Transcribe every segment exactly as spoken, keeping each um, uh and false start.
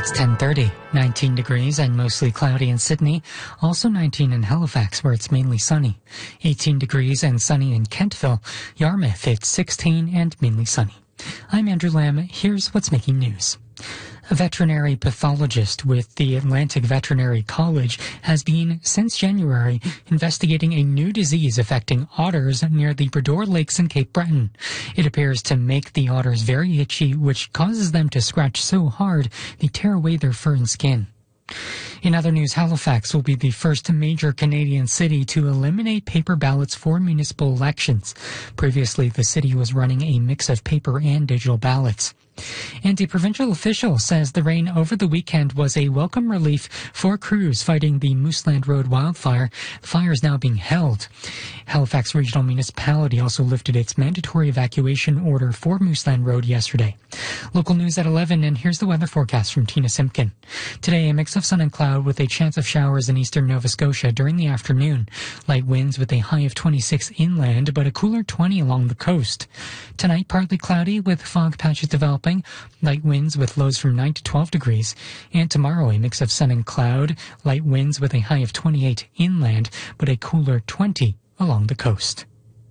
It's ten thirty, nineteen degrees and mostly cloudy in Sydney, also nineteen in Halifax where it's mainly sunny, eighteen degrees and sunny in Kentville, Yarmouth it's sixteen and mainly sunny. I'm Andrew Lamb, here's what's making news. A veterinary pathologist with the Atlantic Veterinary College has been, since January, investigating a new disease affecting otters near the Bredor Lakes in Cape Breton. It appears to make the otters very itchy, which causes them to scratch so hard they tear away their fur and skin. In other news, Halifax will be the first major Canadian city to eliminate paper ballots for municipal elections. Previously, the city was running a mix of paper and digital ballots. And a provincial official says the rain over the weekend was a welcome relief for crews fighting the Mooseland Road wildfire. The fire is now being held. Halifax Regional Municipality also lifted its mandatory evacuation order for Mooseland Road yesterday. Local news at eleven, and here's the weather forecast from Tina Simpkin. Today, a mix of sun and cloud with a chance of showers in eastern Nova Scotia during the afternoon. Light winds with a high of twenty-six inland, but a cooler twenty along the coast. Tonight, partly cloudy with fog patches developing. Light winds with lows from nine to twelve degrees. And tomorrow, a mix of sun and cloud. Light winds with a high of twenty-eight inland, but a cooler twenty along the coast.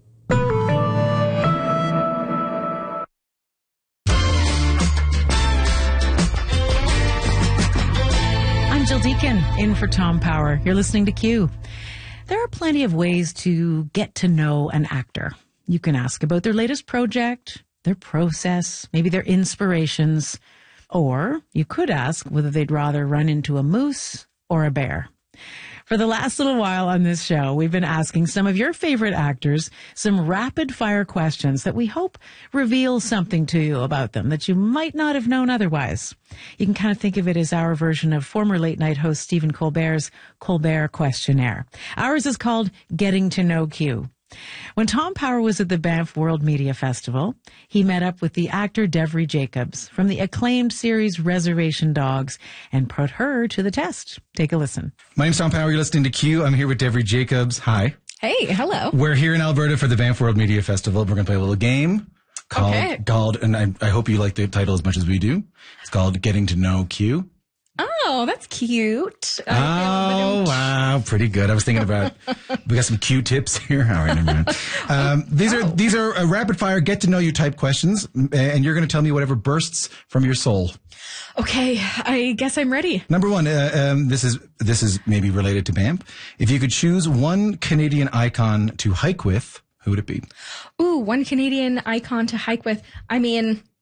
I'm Jill Deacon, in for Tom Power. You're listening to Q. There are plenty of ways to get to know an actor. You can ask about their latest project, their process, maybe their inspirations, or you could ask whether they'd rather run into a moose or a bear. For the last little while on this show, we've been asking some of your favorite actors some rapid-fire questions that we hope reveal something to you about them that you might not have known otherwise. You can kind of think of it as our version of former late-night host Stephen Colbert's Colbert Questionnaire. Ours is called Getting to Know Q. When Tom Power was at the Banff World Media Festival, he met up with the actor Devery Jacobs from the acclaimed series Reservation Dogs and put her to the test. Take a listen. My name's Tom Power. You're listening to Q. I'm here with Devery Jacobs. Hi. Hey, hello. We're here in Alberta for the Banff World Media Festival. We're going to play a little game called, okay. called and I, I hope you like the title as much as we do. It's called Getting to Know Q. Oh, that's cute. Oh, wow. Pretty good. I was thinking about, we got some Q tips here. All right, never mind. Um, these wow. are, these are uh, rapid fire, get to know you type questions, and you're going to tell me whatever bursts from your soul. Okay. I guess I'm ready. Number one, uh, um, this is, this is maybe related to Banff. If you could choose one Canadian icon to hike with, who would it be? Ooh, one Canadian icon to hike with. I mean,